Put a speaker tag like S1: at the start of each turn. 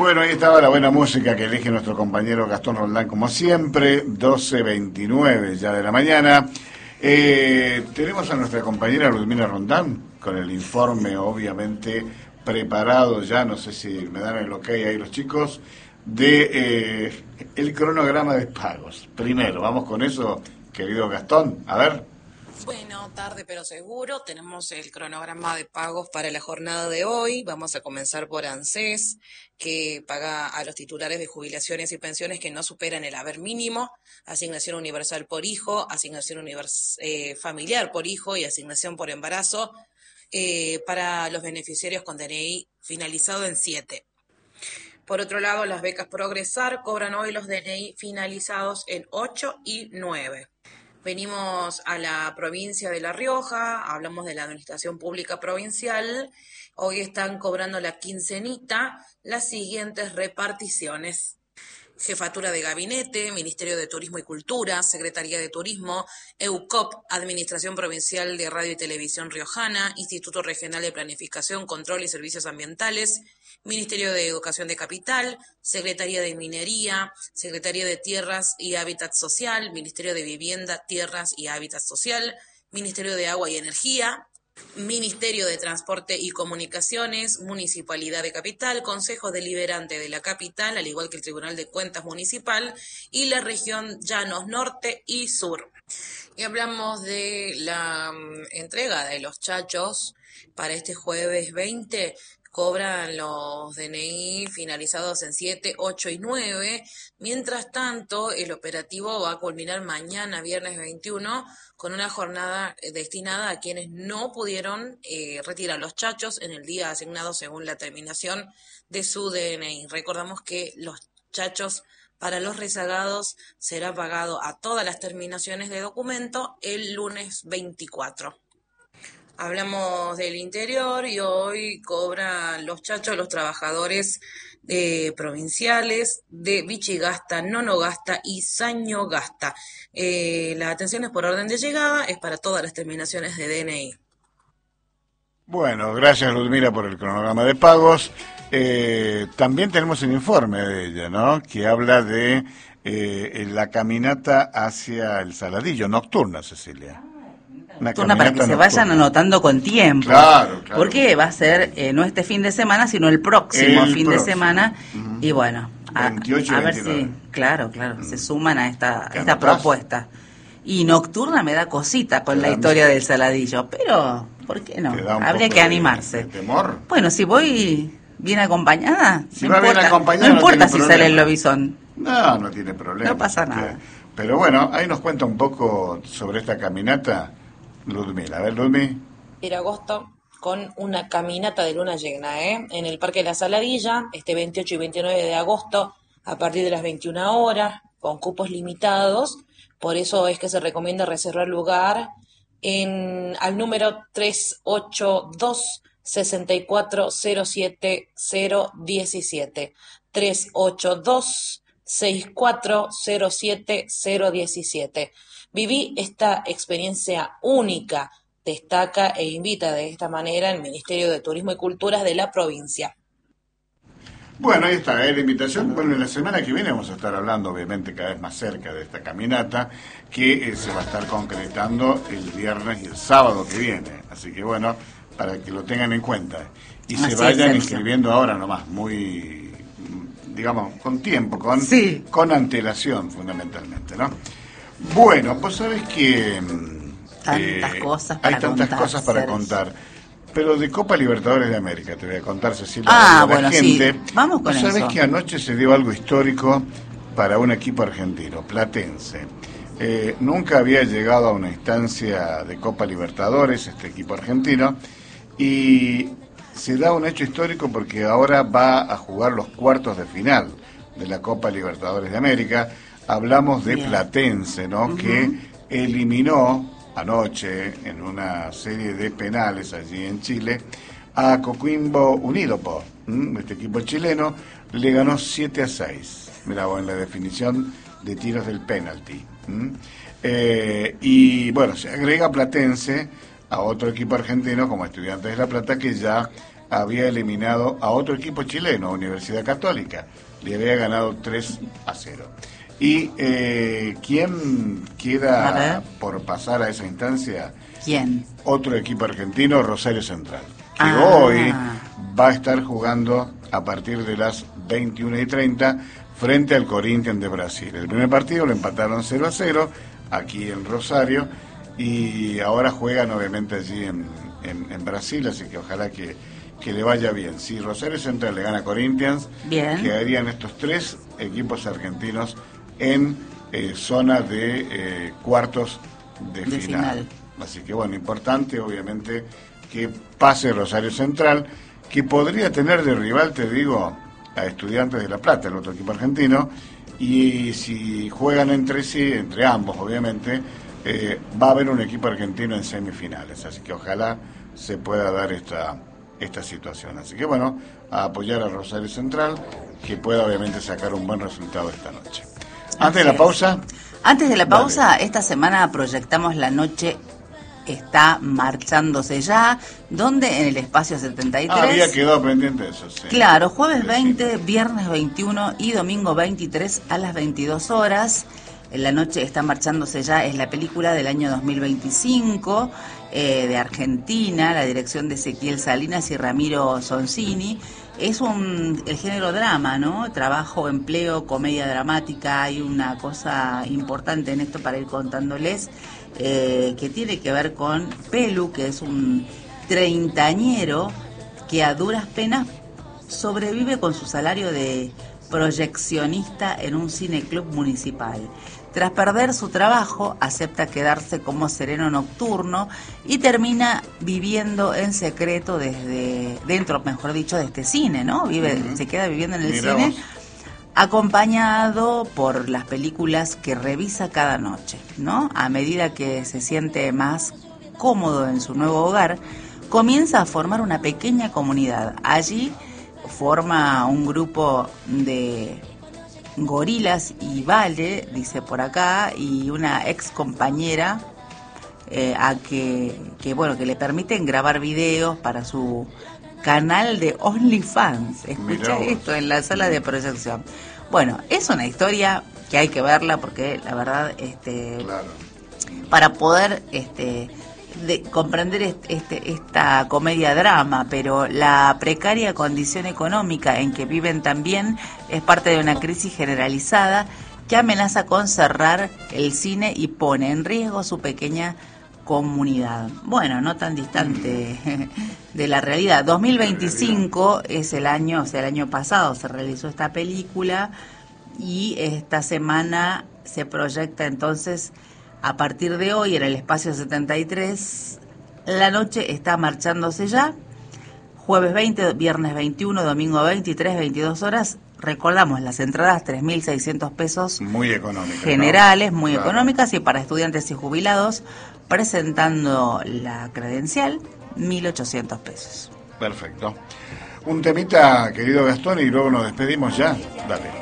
S1: Bueno, ahí estaba la buena música que elige nuestro compañero Gastón Roldán, como siempre, 12:29 ya de la mañana. Tenemos a nuestra compañera Ludmila Rondán con el informe, obviamente, preparado ya, no sé si me dan el ok ahí los chicos, de el cronograma de pagos. Primero, vamos con eso, querido Gastón, a ver.
S2: Bueno, tarde pero seguro, tenemos el cronograma de pagos para la jornada de hoy. Vamos a comenzar por ANSES, que paga a los titulares de jubilaciones y pensiones que no superan el haber mínimo, asignación universal por hijo, asignación familiar por hijo y asignación por embarazo para los beneficiarios con DNI finalizado en 7. Por otro lado, las becas Progresar cobran hoy los DNI finalizados en 8 y 9. Venimos a la provincia de La Rioja, hablamos de la Administración Pública Provincial. Hoy están cobrando la quincenita las siguientes reparticiones: Jefatura de Gabinete, Ministerio de Turismo y Cultura, Secretaría de Turismo, EUCOP, Administración Provincial de Radio y Televisión Riojana, Instituto Regional de Planificación, Control y Servicios Ambientales, Ministerio de Educación de Capital, Secretaría de Minería, Secretaría de Tierras y Hábitat Social, Ministerio de Vivienda, Tierras y Hábitat Social, Ministerio de Agua y Energía, Ministerio de Transporte y Comunicaciones, Municipalidad de Capital, Consejo Deliberante de la Capital, al igual que el Tribunal de Cuentas Municipal, y la región Llanos Norte y Sur. Y hablamos de la entrega de los chachos para este jueves 20. Cobran los DNI finalizados en 7, 8 y 9. Mientras tanto, el operativo va a culminar mañana, viernes 21, con una jornada destinada a quienes no pudieron retirar los chachos en el día asignado según la terminación de su DNI. Recordamos que los chachos para los rezagados será pagado a todas las terminaciones de documento el lunes 24. Hablamos del interior y hoy cobran los chachos los trabajadores provinciales de Vichigasta, Nonogasta y Sañogasta. Las atenciones por orden de llegada es para todas las terminaciones de DNI.
S1: Bueno, gracias Ludmila por el cronograma de pagos. También tenemos el informe de ella, ¿no? Que habla de la caminata hacia el Saladillo, nocturna, Cecilia.
S3: Nocturna para que se vayan anotando con tiempo.
S1: Claro.
S3: Porque va a ser no este fin de semana, sino el próximo fin de semana.
S1: Uh-huh.
S3: Y bueno,
S1: 28
S3: a
S1: y
S3: ver
S1: 29.
S3: si, claro, se suman a esta
S1: anotás?
S3: propuesta. Y nocturna me da cosita con la historia del Saladillo, pero ¿por qué no? Habría que animarse.
S1: De temor.
S3: Bueno, si voy bien acompañada,
S1: si no importa, bien acompañada,
S3: no importa si
S1: problema.
S3: sale el lobizón.
S1: No tiene problema.
S3: No pasa nada.
S1: Pero bueno, ahí nos cuenta un poco sobre esta caminata Ludmila. A ver, Ludmi.
S2: Ir a agosto con una caminata de luna llena, en el Parque de la Saladilla, este 28 y 29 de agosto, a partir de las 21 horas, con cupos limitados. Por eso es que se recomienda reservar lugar al número 382-6407-017. 382-6407-017. Viví esta experiencia única, destaca e invita de esta manera el Ministerio de Turismo y Culturas de la provincia.
S1: Bueno, ahí está, la invitación. Bueno, en la semana que viene vamos a estar hablando, obviamente, cada vez más cerca de esta caminata, que se va a estar concretando el viernes y el sábado que viene. Así que bueno, para que lo tengan en cuenta. Y se vayan inscribiendo ahora nomás, muy, digamos, con tiempo, con antelación fundamentalmente, ¿no? Bueno, pues sabes que hay tantas cosas para contar. Pero de Copa Libertadores de América te voy a contar, Cecilia.
S3: Bueno, gente. Sí. Vamos con eso.
S1: Sabes que anoche se dio algo histórico para un equipo argentino, Platense. Nunca había llegado a una instancia de Copa Libertadores este equipo argentino, y se da un hecho histórico porque ahora va a jugar los cuartos de final de la Copa Libertadores de América. Hablamos de Platense, ¿no? Uh-huh. Que eliminó anoche en una serie de penales allí en Chile a Coquimbo Unido, este equipo chileno, le ganó 7-6. Mirá vos, en la definición de tiros del penalti. Y bueno, se agrega Platense a otro equipo argentino como Estudiantes de La Plata, que ya había eliminado a otro equipo chileno, Universidad Católica. Le había ganado 3-0. ¿Y quién queda por pasar a esa instancia?
S3: ¿Quién?
S1: Otro equipo argentino, Rosario Central, que hoy va a estar jugando a partir de las 21:30 frente al Corinthians de Brasil. El primer partido lo empataron 0-0 aquí en Rosario y ahora juegan obviamente allí en Brasil, así que ojalá que le vaya bien. Si Rosario Central le gana a Corinthians, quedarían estos tres equipos argentinos en zona de cuartos de final. Así que bueno, importante obviamente que pase Rosario Central, que podría tener de rival, te digo, a Estudiantes de La Plata, el otro equipo argentino, y si juegan entre sí, entre ambos obviamente, va a haber un equipo argentino en semifinales, así que ojalá se pueda dar esta situación. Así que bueno, a apoyar a Rosario Central, que pueda obviamente sacar un buen resultado esta noche. Antes de la pausa.
S3: Antes de la pausa, esta semana proyectamos La Noche Está Marchándose Ya, donde en el Espacio 73...
S1: había quedado pendiente eso, sí.
S3: Claro, jueves 20, viernes 21 y domingo 23 a las 22 horas. La Noche Está Marchándose Ya es la película del año 2025 de Argentina, la dirección de Ezequiel Salinas y Ramiro Sonsini. Es el género drama, ¿no? Trabajo, empleo, comedia dramática. Hay una cosa importante en esto para ir contándoles, que tiene que ver con Pelu, que es un treintañero que a duras penas sobrevive con su salario de proyeccionista en un cineclub municipal. Tras perder su trabajo, acepta quedarse como sereno nocturno y termina viviendo en secreto dentro, mejor dicho, de este cine, ¿no? Se queda viviendo en el cine, acompañado por las películas que revisa cada noche, ¿no? A medida que se siente más cómodo en su nuevo hogar, comienza a formar una pequeña comunidad. Allí forma un grupo de gorilas y Vale, dice por acá, y una ex compañera que le permiten grabar videos para su canal de OnlyFans. Escucha esto en la sala de proyección. Bueno, es una historia que hay que verla porque la verdad, para poder comprender esta comedia drama, pero la precaria condición económica en que viven también es parte de una crisis generalizada que amenaza con cerrar el cine y pone en riesgo su pequeña comunidad. Bueno, no tan distante de la realidad. 2025 es el año, o sea, el año pasado se realizó esta película y esta semana se proyecta entonces a partir de hoy en el Espacio 73. La Noche Está Marchándose Ya, jueves 20, viernes 21, domingo 23, 22 horas. Recordamos, las entradas 3.600 pesos.
S1: Muy económicas.
S3: Generales, ¿no? Muy económicas, y para estudiantes y jubilados, presentando la credencial, 1.800 pesos.
S1: Perfecto. Un temita, querido Gastón, y luego nos despedimos ya. Dale.